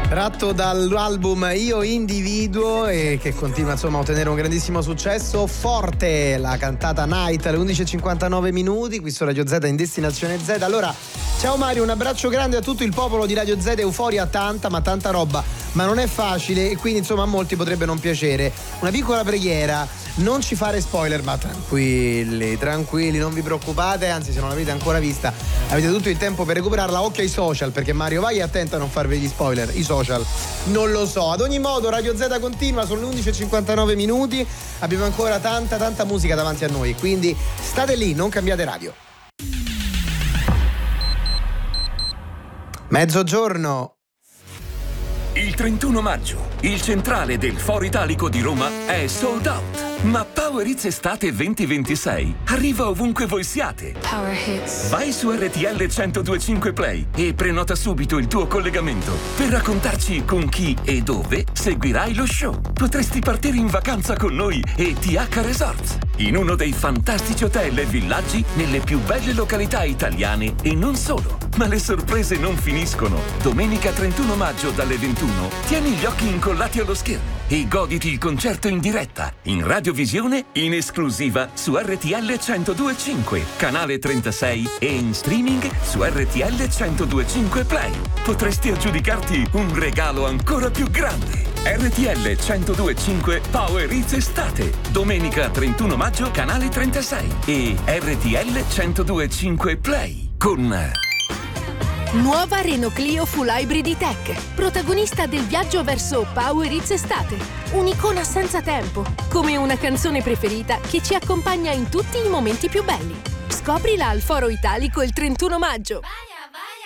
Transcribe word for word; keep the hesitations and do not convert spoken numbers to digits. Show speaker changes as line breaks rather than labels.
Tratto dall'album Io Individuo, e che continua insomma a ottenere un grandissimo successo. Forte la cantata Night alle undici e cinquantanove minuti qui su Radio Z in Destinazione Z. Allora, ciao Mario, un abbraccio grande a tutto il popolo di Radio Z. Euforia tanta, ma tanta roba, ma non è facile, e quindi insomma a molti potrebbe non piacere. Una piccola preghiera: non ci fare spoiler, ma tranquilli, tranquilli, non vi preoccupate, anzi se non l'avete ancora vista avete tutto il tempo per recuperarla. Occhio ai social, perché Mario vai attento a non farvi gli spoiler. I social non lo so. Ad ogni modo Radio Z continua, sono le undici e cinquantanove minuti, abbiamo ancora tanta tanta musica davanti a noi, quindi state lì, non cambiate radio. Mezzogiorno.
Il trentuno maggio, il centrale del Foro Italico di Roma è sold out. Ma Power Hits Estate venti ventisei arriva ovunque voi siate.
Power Hits.
Vai su R T L centodue e cinque Play e prenota subito il tuo collegamento per raccontarci con chi e dove seguirai lo show. Potresti partire in vacanza con noi e T H Resorts, in uno dei fantastici hotel e villaggi nelle più belle località italiane, e non solo. Ma le sorprese non finiscono. Domenica trentuno maggio dalle ventuno tieni gli occhi incollati allo schermo e goditi il concerto in diretta, in radiovisione, in esclusiva su R T L centodue e cinque, canale trentasei, e in streaming su R T L centodue e cinque Play. Potresti aggiudicarti un regalo ancora più grande. R T L centodue e cinque Power Hits Estate, domenica trentuno maggio, canale trentasei, e R T L centodue e cinque Play con...
Nuova Renault Clio Full Hybrid E-Tech, protagonista del viaggio verso Power Hits Estate. Un'icona senza tempo, come una canzone preferita che ci accompagna in tutti i momenti più belli. Scoprila al Foro Italico il trentuno maggio.